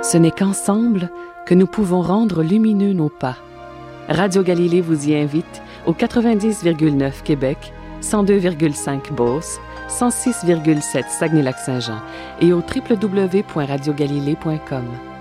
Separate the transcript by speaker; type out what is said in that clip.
Speaker 1: Ce n'est qu'ensemble que nous pouvons rendre lumineux nos pas. Radio Galilée vous y invite au 90,9 Québec, 102,5 Beauce, 106,7 Saguenay-Lac-Saint-Jean et au www.radiogalilée.com.